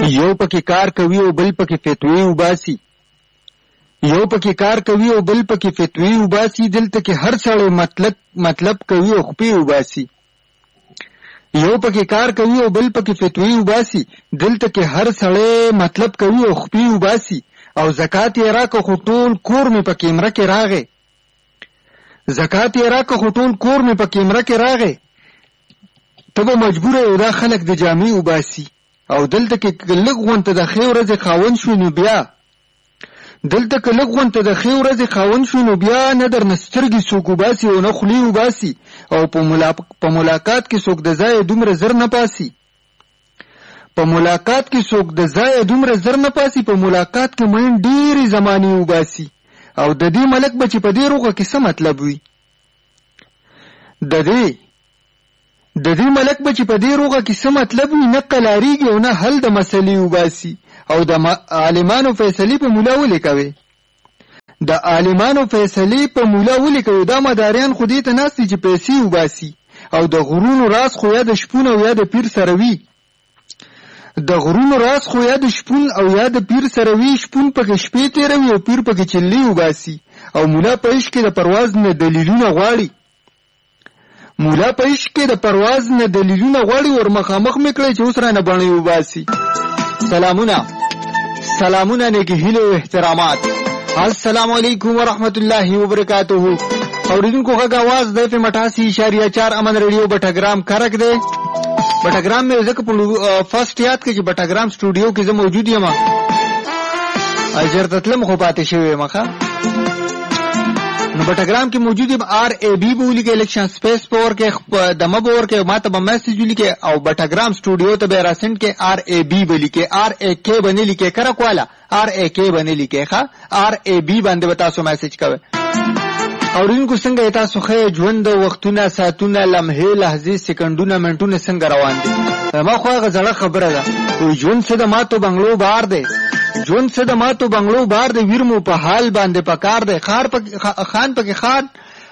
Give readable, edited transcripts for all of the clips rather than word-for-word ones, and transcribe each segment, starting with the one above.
یو پکې کار کوي او بل پکې فتوی وباسي یو پکې کار کوي او بل پکې فتوی وباسي دلته کې هر سړی مطلب کوي او خپې وباسي یو پکې کار کوي او بل پکې فتوی وباسي دلته کې هر سړی مطلب کوي او خپې وباسي او زکات یې راکړه خو ټول کور مې په کیمره کې راغی زکات یې راکړه خو ټول کور مې په کیمره کې راغی ته به مجبوره یو دا خلک د جامې وباسي او دلته کې لږ غونته د ښې ورځې خاوند شو نو بیا دلته که لږ غونته د ښې ورځې خاوند شو نو بیا نه درنه سترګې څوک وباسي او نه خولې وباسي او په ملاقات کې څوک د ځایه دومره زر نه پاسي په ملاقات کې څوک د ځایه دومره زر نه پاسي په ملاقات کې مین ډېرې زمانې وباسي او د دې ملک به چې په دې روغه کې څه مطلب وي د دې ملک به چې په دې روغه کې څه مطلب وي نه قلاریږي او نه حل د مسلې وباسي او د عالمانو فیصلې په مولا ولیکوي د عالمانو فیصلې په مولا ولیکوي دا مداریان خو دې ته ناست دي چې پیسې وباسي او د غرونو راز خو یا د شپون او یا د پیر سره وي د غرونو راز خو یا د شپون او یا د پیر سره وي شپون پکې شپې تېروي او پیر پکې چلې وباسي او مولا په عشق کې د پرواز نه دلیلونه غواړي مولا په عشق کې د پرواز نه دلیلونه غواړي ور مخامخ مې کړی چې اوس رانه بڼې وباسي سلامونه نیکی هیله او احترامات السلام علیکم ورحمت الله وبرکاتہ اوریدونکو غږ आवाज د FM 88.4 امن ریډیو بټګرام کرک دی بټګرام مې ځکه په فرست یاد کې چې بټګرام سټوډیو کې زه موجود یم اجر تطلم خو پاتې شوی مخه نو بټګرام کې موجود یم RAB بولی کې الیکشن سپیس پاور کې دمه پاور کې ماته به میسج ولیکي او بټګرام سټوډیو ته به راسند کې RAB بولی کې RAK باندې لیکي کرک والا RAK باندې لیکي ښا RAB باندې به تاسو میسج کوئ اورینکو څنګه تاسو خې ژوند وختونه ساعتونه لمحې لحظې سکندونه منټونه څنګه روان دي ما خو غزړه خبره ده ژوند څه د ماتو بنگلو بار دی ژوند څه د ماتو بنگلو بار دی ویرمو په حال باندې پکار دی خان پکې خان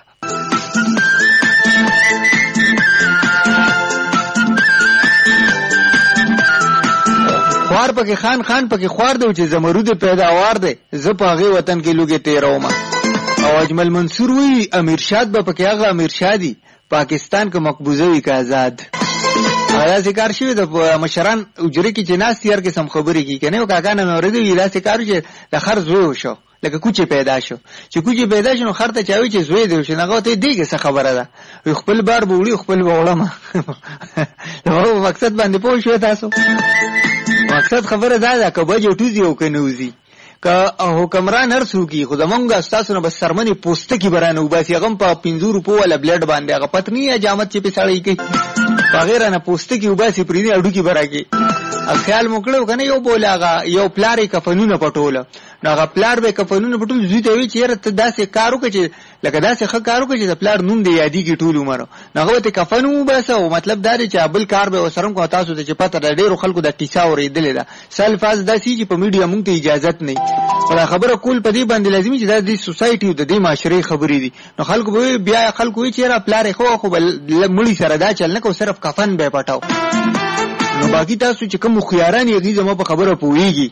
خوار پکې خان پکې خوار دی چې زمرود پیداوار دی زه په هغه وطن کې لوګي تیروم او اجمل منصور وی امیر شاد به پکې هغه امیر شادي پاکستان کو مقبوضه وی کا آزاد آیا ذکر شوی د مشران اجری کې جناس تیار کې سم خبرې کی کنه او کاکا نه اورېدو وی دا ذکر چې د خر زوی شو لکه کوچه پیدا شو چې کوچه پیدا شنو خرته چاوي چې زوی دی شنو هغه ته دیګه څه خبره ده خپل بار بوړي خپل وړم نو مقصد باندې پوه شو تاسو مقصد خبره ده کبه جوټوزي او کنوزي که حکمران هر څوکي خو زمونږ استادو نه بس سرمنې پوسټ کې برانه وباسي هغه په 500 روپو ولا بلیډ باندې هغه پتنی جامت چې په سړی کې بغیر نه پوسټ کې وباسي پرې اډو کې براږي خیال موکړو کنه یو بولاغه یو پلارې کفنونه پټوله نو هغه پلار به کفنونه پټول زوی ته وی چې ته داسې کارو کې چې لکه داسې ښه کارو کې چې د پلار نوم دی یادېږي ټول عمر نو هغه ته کفنو وباسه او مطلب دا دی چې ابل کار به وسرم کو تاسو ته چې پته ډېرو خلکو د ټیسا اورېدلې ده سلفاز داسې چې په میډیا مونږ ته اجازه نه ولا خبره کول په دې باندې لازمي چې د سوسایټي او د دې معاشري خبرې دي نو خلکو به بیا خلکو چې را پلار خو مړی سره دا چل نه کو صرف کفن به پټاو نو باقی تاسو چې کوم خياران یې غي زمو په خبره پويږي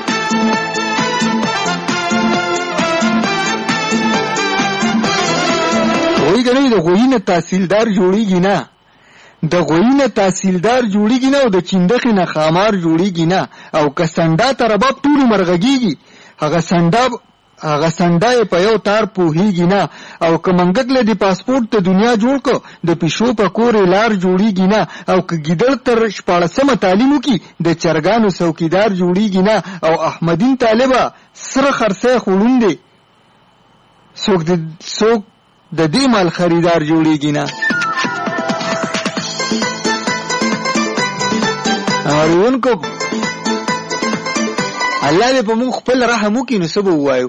وای کنه د غوینه تحصیلدار جوړیږي نه د غوینه تحصیلدار جوړیږي نه او د چیندخې نه خامار جوړیږي نه او کسنډا ترباب ټول مرغږیږي هغه سنډای په یو تار پوهیږي نه او کمنګک له دی پاسپورت ته دنیا جوړ کو د پښو په کورې لار جوړیږي نه او ک ګیدړ تر 14 تعلیمو کې د چرګانو څوکیدار جوړیږي نه او احمدین طالبہ سره خرڅه خولوندې څوک د دې مال خریدار جوړیږي نه اورونکو الله دې په موږ خپل رحم وکړي نو سبو وایو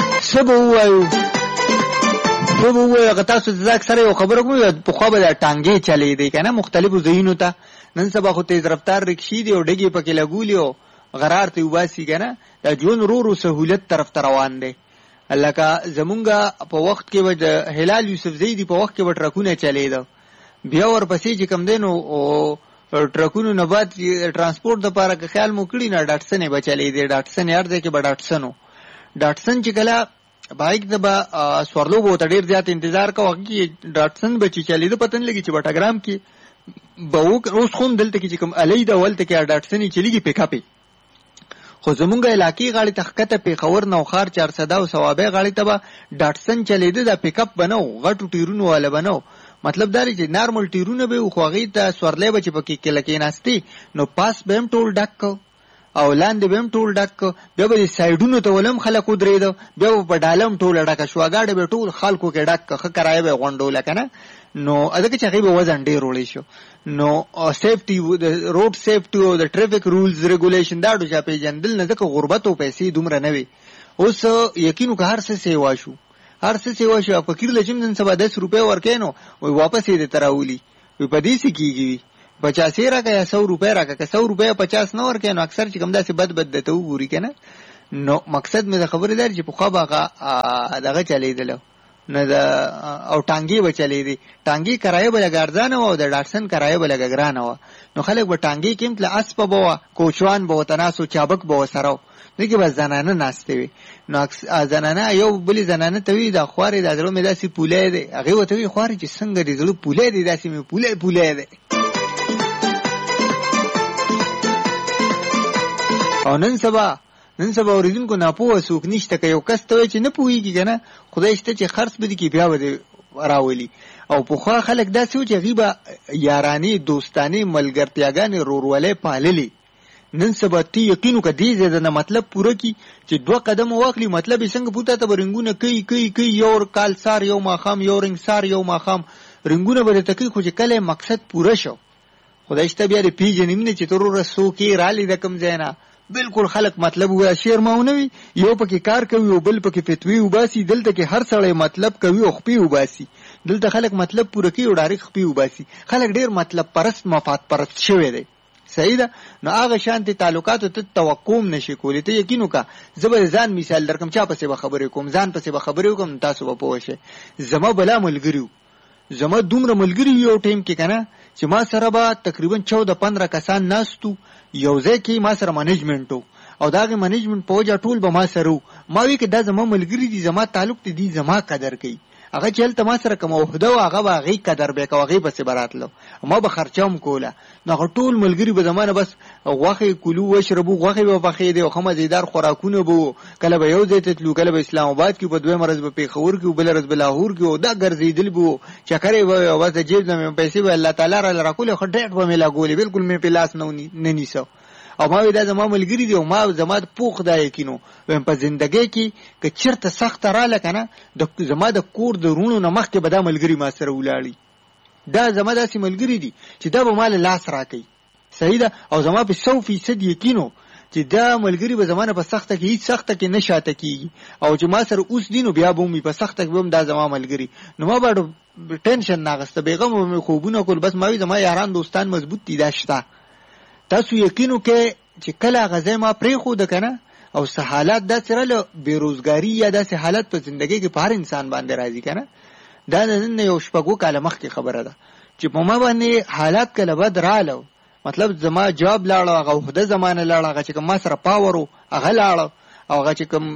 هغه تاسو ځکه سره یو خبره کوم په خو به ټانګې چلې دي کنه مختلفو ذهنو ته نن سبا خو تیز رفتار رکشي دی او ډګي پکې لګولي او غرار ته وباسي کنه د جون رو سہولت طرف ته روان دي الله کا زمونږه په وخت کې و د هلال یوسف زیدی په وخت کې و ټرکونه چلې ده بیا ورپسې چې کم دینو او ټرکونو نه بعد ترانسپورت د پاره که خیال مو کړی نه ډاټسن به چلی دی ډاټسن یار دی کې به ډاټسن چې کله بایک د با سورلو بو ته ډیر زیات انتظار کوه کې ډاټسن به چې چلی د پتن لګي چې بټاګرام کې به اوس خون دلته کې چې کوم الی د ولته کې ډاټسن چلیږي پیک اپ خو زمونږ علاقې غاړي تخکته پیښور نوخار 400 او ثوابه غاړي ته به ډاټسن چلیده د پیک اپ بنو غټو ټیرونو والا بنو مطلب دا چې نارمل ټیرونه به خو غي ته سورلې بچ پکې کې ناشتي نو پاس به هم ټول ډک او لاندې به هم ټول ډک بیا به سایډونو ته ولم خلکو درېدو بیا په ډالم ټول ډک شو غاډه به ټول خلکو کې ډک خه کرای به غونډول کنه نو اځکه چې هغه به وزن ډیر وړي شو نو سیفټي د روډ سیفټي او د ټریفیک رولز ریګولیشن دا ډو چا پیجندل نه ځکه غربت او پیسې دومره نه وي اوس یقینو که هر څه سیوا شو هر څه سیوا شو فقیر لچم نن سبا 10 روپے ورکینو وای واپس یې تراولی وي په دې سې کیږي 50 راکا یا 100 روپے راکا که 100 روپے 50 نه ورکینو اکثر چې کوم داسې بد دته وګوري کنه نو مقصد مې د خبرې دار چې په خوا باغه دغه چلیدل نه دا او ټانګي بچلې دي ټانګي کرایه بل ګرځانه او د ډاټسن کرایه بل ګرانه و نو خلک به ټانګي کېمت له اسپ بوا کوچوان بو تناسو چابک بو سره دغه به زنانه ناشته وي نو زنانه یو بلی زنانه توی د خوارې د درو مې داسې پولې دي هغه وته وی خوارې چې څنګه دي زړه پولې دي داسې مې پولې دي او نن سبا اوریدونکو ناپوه څوک نشته که یو کس ته چې نه پوهیږي کنه خدای شته چې خرڅ بده کې بیا به راولي او په خوا خلک داسې و چې غیبه یارانی دوستانی ملګرتیاګانې رورولې پاللې نن سبا تی یقینو که دې زده نه مطلب پوره کی چې 2 قدم واخلي مطلب څنګه پوته ته برنګونه کوي یو کال سار یو ماخام یو رنګ سار یو ماخام رنګونه به تکي خو چې کله مقصد پوره شو خدای شته بیا دې پیژنې نه چې تر رسو کې رالي د کم ځای بالکل خلق مطلب وای شعر ماونوي یو پکې کار کوي او بل پکې فتوی وباسي دلته کې هر سړی مطلب کوي او خپي وباسي دلته خلق مطلب پوره کوي او ډایرک خپي وباسي خلق ډیر مطلب پرست مفاد پرست شوی دی صحیح ده نو هغه شانتي تعلقات ته توقع نشي کولی ته یقینو کا زبر ځان مثال درکم چا پسې به خبرې کوم ځان پسې به خبرې کوم تاسو به پوه شئ زما بلا ملګریو زما دومره ملګری یو ټیم کې کنه چې ما سره به تقریبا 14-15 کسان ناستو یو ځای کې ما سره منیجمنټو او داغه منیجمنت په وجه ټول به ما سره ما وی کې دا زما ملګری دي زما تعلق دي زما قدر کوي هغه چل ته ما سره کوم وحده او هغه به قدر به کوي بس براتلو ما به خرچوم کوله نو ټول ملګری به زمانه بس غوخه کولو وشربو غوخه به بخې دي او خمه زیدار خوراکونه بو کله به یو ځای ته تلو کله به اسلام آباد کې په دوه مرز به پیښور کې بل رز بلاهور کې او دا ګرځیدل بو چکرې به واسه جیب نه پیسې به الله تعالی را راکول خو ډېر به ملا ګولې بالکل مې په لاس نه نیسو او ما وی دا زما ملګری دی او ما زما د پوخ دا یقینو په ژوندۍ کې که چیرته سخت رااله کنه د زما د کور د رونو نه مخکې به دا ملګری ما سره ولاړی دا زما داسې ملګری دی چې دا به مال لاس راکړي صحیح ده او زما په 100% یقینو چې دا ملګری به زمانه په سخته کې هیڅ سخته کې نشاته کیږي او چې ما سره اوس دینو بیا به مې په سخته کې هم دا زما ملګری نو ما به ټینشن ناغسته بیغم مې خوبونه کول بس ما وی زما یاران دوستان مضبوط دي داشته تاسو یقینو کې چې کله غزه ما پرې خو د کنه او سه حالات د سره بیروزګاری یا د سه حالت په ژوندۍ کې په هر انسان باندې راځي کنه دا نن یو شپږو کاله مخکې خبره ده چې په ما باندې حالات کله بد رالو مطلب زما جواب لاړو هغه وحده زمانه لاړو هغه چې ما سره پاور هغه لاړو او هغه چې کوم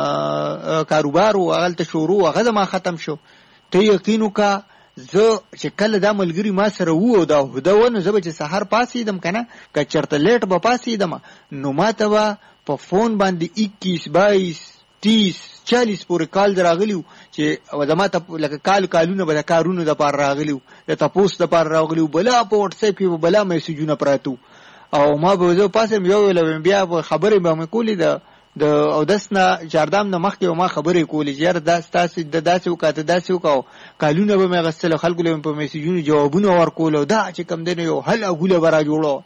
کاروبار او هغه ته شروع هغه زما ختم شو ته یقینو کا زه چې کله دا ملګری ما سره وو دا هداونه زه به چې سحر پاسیدم کنه که چرته لیټ به پاسیدم نو ما ته په فون باندې 21 22 30 40 پورې کال دراغلیو چې ودما ته لکه کالونه به د کارونو د پار راغلیو د تاسو د پار راغلیو بلا په واتس اپ کې بلا میسجونه پراتو او ما به زه پاسم یو بیا خبرې به مې کولې د او دسنه جاردام نه مخکې ما خبرې کولې چې دا تاسو د داسې وکاته داسې وکاو کالونه به مې غسل خلکو له په میسجونو جوابونه ورکول او دا چې کم دنه یو هل اغوله برا جوړو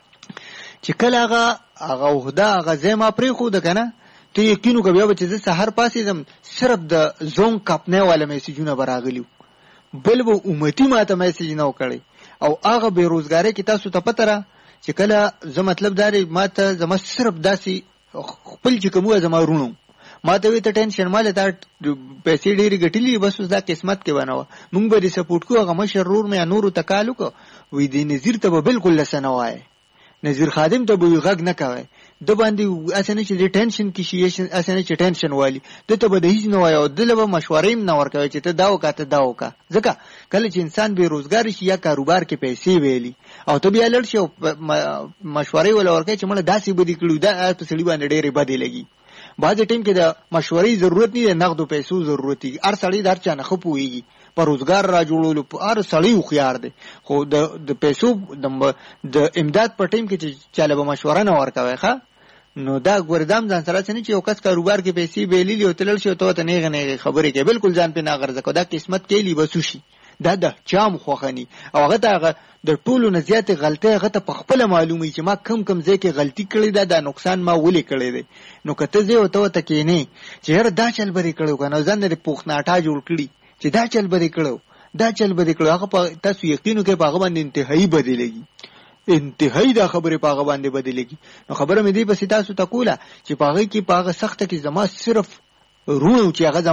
چې کله هغه وحده غزه ما پرې خو د کنه ته یقینو که بیا چې زه سحر پاسېدم صرف د زون کپنه والا میسجونه براغلیو بل به امتی ماته میسج نه وکړي او هغه بیروزګاری کې تاسو ته پته را چې کله زه مطلب داري ماته زما صرف داسي خپل چې کومه زما رونو ما ته وی ته ټینشن مال ته پیسې ډېری ګټلې بس دا قسمت کې بناوه مونږ به دې سپورټ کوو. هغه مشر رور مې نورو ته کالو کو وی دې نذیر ته به بالکل لسنه وای نذیر خادم ته به غږ نه کوي د باندې اسنه چې ټینشن کې شي اسنه چې ټینشن والی د ته به د هیڅ نه وای او دله به مشورې نه ورکوي چې ته دا وکاته دا وکا. ځکه کله چې انسان به روزګار شي یا کاروبار کې پیسې ویلي او ته بیا لړ شي مشورې ولا ورکوي چې مړه داسې بدی کړو دا په سړي باندې ډېرې بدې لګي. بعض ټیم کې د مشورې ضرورت نه د نقدو پیسو ضرورت دی. هر سړی در چا نه خپويږي پر روزګار را جوړولو په هر سړی خو خيار دی خو د پیسو د امداد په ټیم کې چې چاله به مشوره نه ورکوي ښا نو دا ګوردام ځان سره چې یو کس کاروبار کې پیسې بیللی او تلل شي ته نه غنې خبرې کې بالکل ځان په ناغرزه کو دا قسمت کې لی بسوشي دا د چام خوخني او هغه ته د ټولو نه زیات غلطي هغه ته په خپل معلومي چې ما کم ځای کې غلطي کړې ده دا نقصان ما ولې کړې ده. نو کته زه او ته کې نه چې هر دا چل بری کړو کنه ځان لري پوښتناټا جوړ کړی چې دا چل بری کړو دا چل بری کړو هغه په تاسو یقینو کې په هغه باندې انتهایی بدلېږي انتهایی دا خبره په هغه باندې بدلېږي. نو خبره مې دی په تاسو ته کوله چې په هغه کې په هغه سخته کې زما صرف روح چې هغه